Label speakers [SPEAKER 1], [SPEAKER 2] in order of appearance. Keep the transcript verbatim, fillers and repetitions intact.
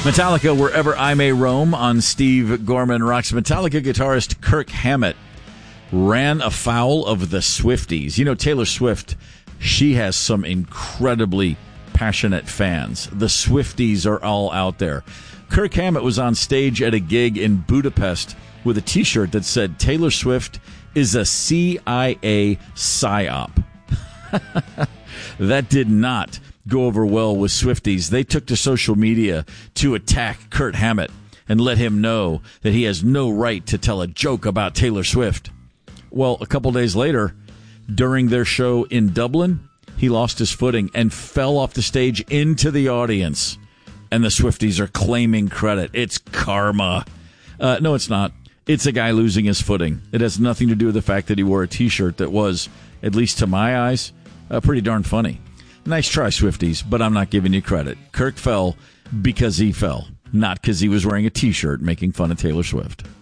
[SPEAKER 1] Metallica, Wherever I May Roam on Steve Gorman Rocks. Metallica guitarist Kirk Hammett ran afoul of the Swifties. You know, Taylor Swift, she has some incredibly passionate fans. The Swifties are all out there. Kirk Hammett was on stage at a gig in Budapest with a T-shirt that said, Taylor Swift is a C I A psyop. That did not go over well with Swifties. They took to social media to attack Kirk Hammett and let him know that he has no right to tell a joke about Taylor Swift. Well, a couple days later, during their show in Dublin, he lost his footing and fell off the stage into the audience. And the Swifties are claiming credit. It's karma. Uh, no, it's not. It's a guy losing his footing. It has nothing to do with the fact that he wore a T-shirt that was, at least to my eyes, uh, pretty darn funny. Nice try, Swifties, but I'm not giving you credit. Kirk fell because he fell, not because he was wearing a T-shirt making fun of Taylor Swift.